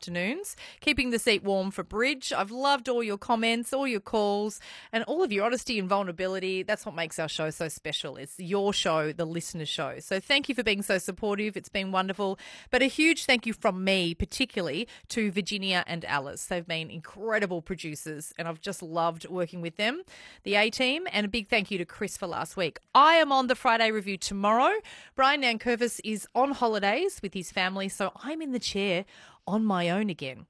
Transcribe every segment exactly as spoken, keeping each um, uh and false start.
afternoons, keeping the seat warm for Bridge. I've loved all your comments, all your calls, and all of your honesty and vulnerability. That's what makes our show so special. It's your show, the listener show. So thank you for being so supportive. It's been wonderful. But a huge thank you from me, particularly to Virginia and Alice. They've been incredible producers, and I've just loved working with them, the A-team, and a big thank you to Chris for last week. I am on the Friday Review tomorrow. Brian Nankervis is on holidays with his family, so I'm in the chair on my own again.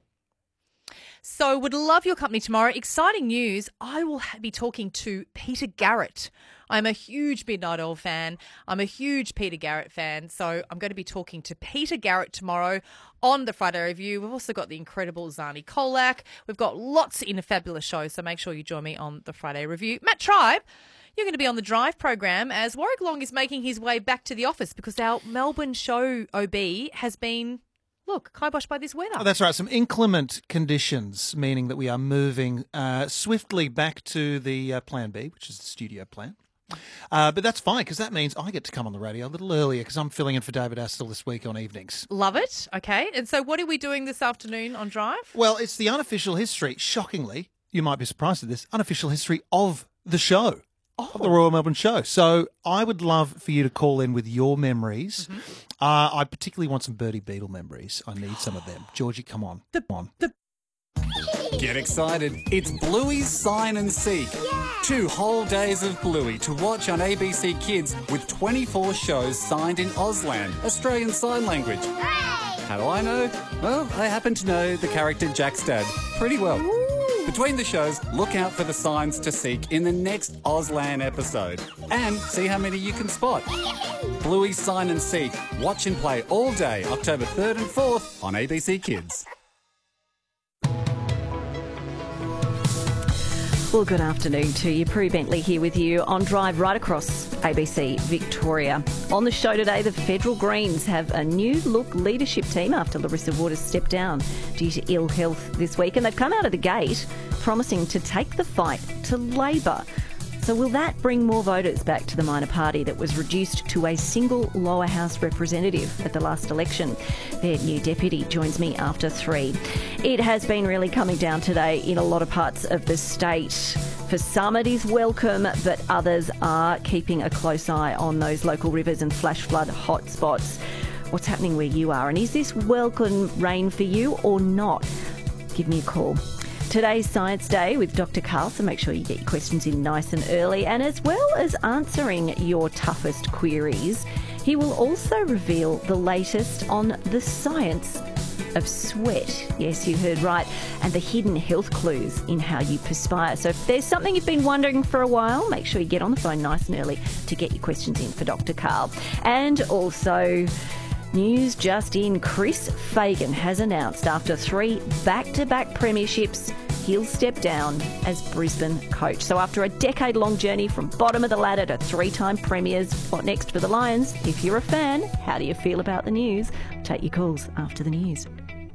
So would love your company tomorrow. Exciting news. I will be talking to Peter Garrett. I'm a huge Midnight Oil fan. I'm a huge Peter Garrett fan. So I'm going to be talking to Peter Garrett tomorrow on the Friday Review. We've also got the incredible Zani Kolak. We've got lots in a fabulous show. So make sure you join me on the Friday Review. Matt Tribe, you're going to be on the Drive program as Warwick Long is making his way back to the office because our Melbourne show O B has been, look, kiboshed by this weather. Oh, that's right. Some inclement conditions, meaning that we are moving uh, swiftly back to the uh, Plan B, which is the studio plan. Uh, but that's fine because that means I get to come on the radio a little earlier because I'm filling in for David Astle this week on evenings. Love it. Okay. And so what are we doing this afternoon on Drive? Well, it's the unofficial history, shockingly, you might be surprised at this, unofficial history of the show. Oh. Of the Royal Melbourne Show. So I would love for you to call in with your memories. Mm-hmm. Uh, I particularly want some Bertie Beetle memories. I need some of them. Georgie, come on. The, come on. The... Get excited. It's Bluey's Sign and Seek. Yeah. Two whole days of Bluey to watch on A B C Kids with twenty-four shows signed in Auslan, Australian Sign Language. Hey. How do I know? Well, I happen to know the character Jack's dad pretty well. Ooh. Between the shows, look out for the signs to seek in the next Auslan episode and see how many you can spot. Bluey's Sign and Seek. Watch and play all day, October third and fourth on A B C Kids. Well, good afternoon to you. Prue Bentley here with you on Drive right across A B C Victoria. On the show today, the Federal Greens have a new look leadership team after Larissa Waters stepped down due to ill health this week, and they've come out of the gate promising to take the fight to Labor. So will that bring more voters back to the minor party that was reduced to a single lower house representative at the last election? Their new deputy joins me after three. It has been really coming down today in a lot of parts of the state. For some it is welcome, but others are keeping a close eye on those local rivers and flash flood hotspots. What's happening where you are? And is this welcome rain for you or not? Give me a call. Today's Science Day with Doctor Karl, so make sure you get your questions in nice and early. And as well as answering your toughest queries, he will also reveal the latest on the science of sweat. Yes, you heard right. And the hidden health clues in how you perspire. So if there's something you've been wondering for a while, make sure you get on the phone nice and early to get your questions in for Doctor Karl. And also, news just in, Chris Fagan has announced after three back-to-back premierships, he'll step down as Brisbane coach. So after a decade-long journey from bottom of the ladder to three-time premiers, what next for the Lions? If you're a fan, how do you feel about the news? Take your calls after the news.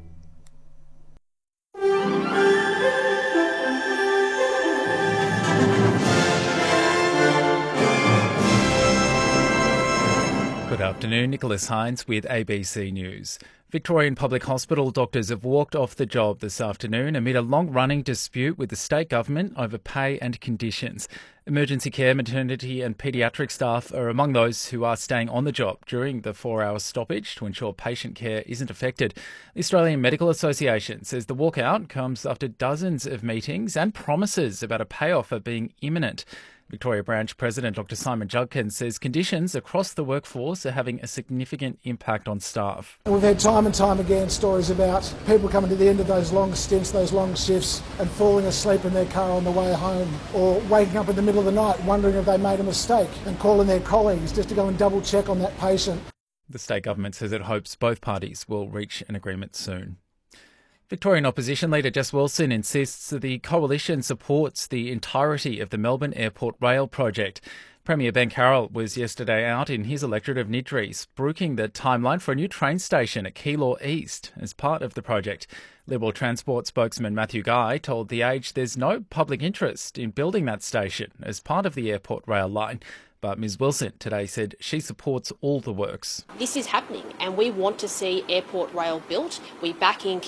Good afternoon, Nicholas Hines with A B C News. Victorian Public Hospital doctors have walked off the job this afternoon amid a long-running dispute with the state government over pay and conditions. Emergency care, maternity and paediatric staff are among those who are staying on the job during the four-hour stoppage to ensure patient care isn't affected. The Australian Medical Association says the walkout comes after dozens of meetings and promises about a pay offer being imminent. Victoria Branch President Doctor Simon Judkins says conditions across the workforce are having a significant impact on staff. We've had time and time again stories about people coming to the end of those long stints, those long shifts, and falling asleep in their car on the way home, or waking up in the middle of the night wondering if they made a mistake and calling their colleagues just to go and double check on that patient. The state government says it hopes both parties will reach an agreement soon. Victorian Opposition Leader Jess Wilson insists that the coalition supports the entirety of the Melbourne Airport Rail project. Premier Ben Carroll was yesterday out in his electorate of Niddry, spruiking the timeline for a new train station at Keilor East as part of the project. Liberal Transport spokesman Matthew Guy told The Age there's no public interest in building that station as part of the airport rail line. But Ms Wilson today said she supports all the works. This is happening and we want to see airport rail built. We back in